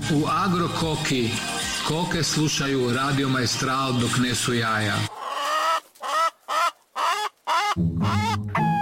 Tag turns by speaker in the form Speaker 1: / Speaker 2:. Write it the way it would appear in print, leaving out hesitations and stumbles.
Speaker 1: U Agrokoki koke slušaju Radio Maestral dok nesu jaja.